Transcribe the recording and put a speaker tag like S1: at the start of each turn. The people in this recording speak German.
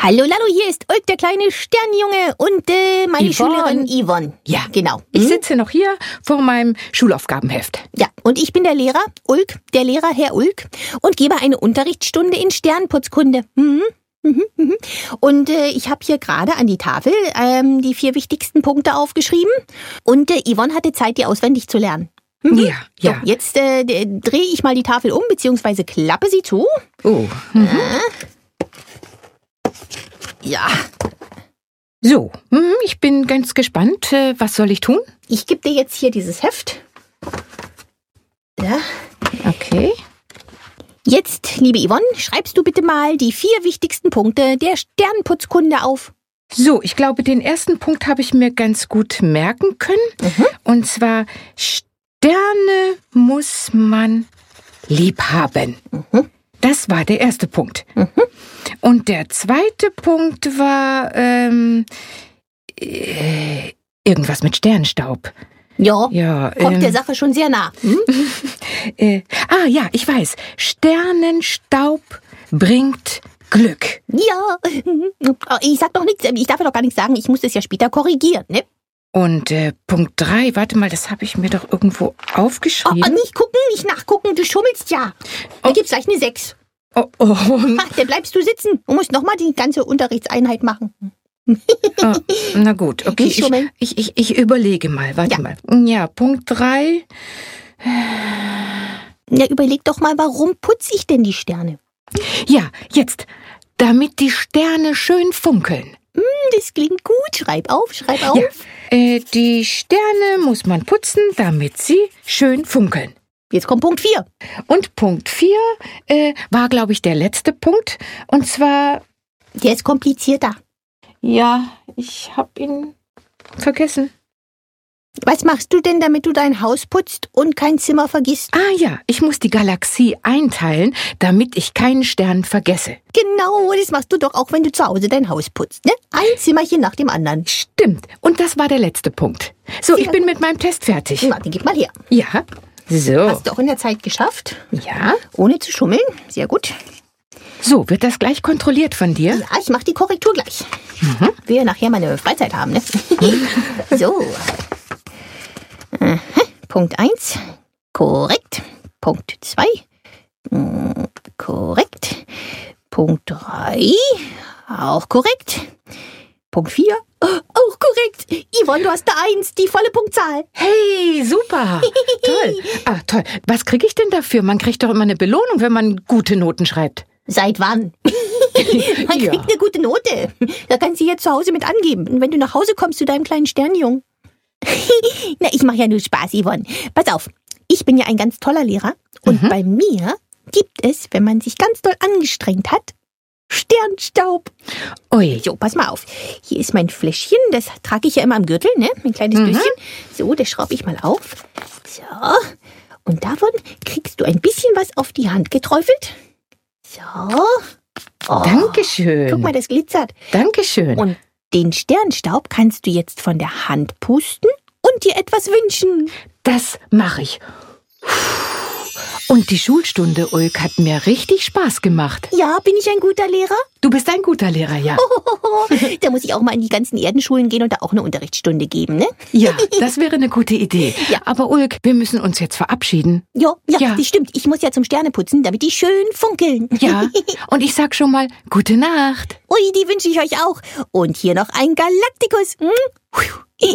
S1: Hallo Lalo, hier ist Ulk, der kleine Sternjunge und meine Schülerin Yvonne.
S2: Ja,
S1: genau.
S2: Ich sitze noch hier vor meinem Schulaufgabenheft.
S1: Ja, und ich bin der Lehrer, Ulk, der Lehrer Herr Ulk, und gebe eine Unterrichtsstunde in Sternputzkunde. Und ich habe hier gerade an die Tafel die 4 wichtigsten Punkte aufgeschrieben. Und Yvonne hatte Zeit, die auswendig zu lernen.
S2: Ja.
S1: So, jetzt drehe ich mal die Tafel um, beziehungsweise klappe sie zu.
S2: Oh.
S1: Ja.
S2: So, ich bin ganz gespannt. Was soll ich tun?
S1: Ich gebe dir jetzt hier dieses Heft. Ja.
S2: Okay.
S1: Jetzt, liebe Yvonne, schreibst du bitte mal die 4 wichtigsten Punkte der Sternputzkunde auf.
S2: So, ich glaube, den ersten Punkt habe ich mir ganz gut merken können. Und zwar, Sterne muss man lieb haben. Das war der erste Punkt. Und der zweite Punkt war irgendwas mit Sternstaub.
S1: Ja, kommt der Sache schon sehr nah.
S2: Ja, ich weiß. Sternenstaub bringt Glück.
S1: Ja, ich sag doch nichts, ich darf ja doch gar nichts sagen, ich muss das ja später korrigieren, ne?
S2: Und Punkt 3, warte mal, das habe ich mir doch irgendwo aufgeschrieben.
S1: Nicht gucken, nicht nachgucken, du schummelst ja. Da gibt's gleich eine 6.
S2: Oh.
S1: Dann bleibst du sitzen und musst nochmal die ganze Unterrichtseinheit machen.
S2: Na gut, okay.
S1: Nicht schummeln.
S2: Ich überlege mal, warte mal. Ja, Punkt 3.
S1: Ja, überleg doch mal, warum putze ich denn die Sterne?
S2: Ja, jetzt, damit die Sterne schön funkeln.
S1: Das klingt gut. Schreib auf.
S2: Ja, die Sterne muss man putzen, damit sie schön funkeln.
S1: Jetzt kommt Punkt 4.
S2: Und Punkt 4 war, glaube ich, der letzte Punkt. Und zwar...
S1: Der ist komplizierter.
S2: Ja, ich habe ihn vergessen.
S1: Was machst du denn, damit du dein Haus putzt und kein Zimmer vergisst?
S2: Ja, ich muss die Galaxie einteilen, damit ich keinen Stern vergesse.
S1: Genau, das machst du doch auch, wenn du zu Hause dein Haus putzt, ne? Ein Zimmerchen nach dem anderen.
S2: Stimmt, und das war der letzte Punkt. So, ich bin mit meinem Test fertig.
S1: Na, den gib mal her.
S2: Ja, so.
S1: Hast du auch in der Zeit geschafft?
S2: Ja.
S1: Ohne zu schummeln, sehr gut.
S2: So, wird das gleich kontrolliert von dir?
S1: Ja, ich mach die Korrektur gleich. Wir nachher mal eine Freizeit haben, ne? So. Punkt 1, korrekt. Punkt 2, korrekt. Punkt 3, auch korrekt. Punkt 4, auch korrekt. Yvonne, du hast eine 1, die volle Punktzahl.
S2: Hey, super. Toll. Toll. Was kriege ich denn dafür? Man kriegt doch immer eine Belohnung, wenn man gute Noten schreibt.
S1: Seit wann? Man kriegt eine gute Note. Da kannst du jetzt zu Hause mit angeben. Und wenn du nach Hause kommst zu deinem kleinen Sternjungen. Na, ich mache ja nur Spaß, Yvonne. Pass auf, ich bin ja ein ganz toller Lehrer. Und bei mir gibt es, wenn man sich ganz doll angestrengt hat, Sternstaub.
S2: Ui.
S1: So, pass mal auf. Hier ist mein Fläschchen, das trage ich ja immer am Gürtel, ne? Mein kleines Döschen. So, das schraube ich mal auf. So. Und davon kriegst du ein bisschen was auf die Hand geträufelt. So. Oh,
S2: Dankeschön.
S1: Guck mal, das glitzert.
S2: Dankeschön.
S1: Und den Sternstaub kannst du jetzt von der Hand pusten und dir etwas wünschen.
S2: Das mache ich. Und die Schulstunde, Ulk, hat mir richtig Spaß gemacht.
S1: Ja, bin ich ein guter Lehrer?
S2: Du bist ein guter Lehrer, ja.
S1: Da muss ich auch mal in die ganzen Erdenschulen gehen und da auch eine Unterrichtsstunde geben, ne?
S2: Ja, das wäre eine gute Idee.
S1: Ja.
S2: Aber Ulk, wir müssen uns jetzt verabschieden.
S1: Ja,
S2: Ja.
S1: das stimmt. Ich muss ja zum Sterneputzen, damit die schön funkeln.
S2: Ja, und ich sag schon mal, gute Nacht.
S1: Ui, die wünsche ich euch auch. Und hier noch ein Galaktikus.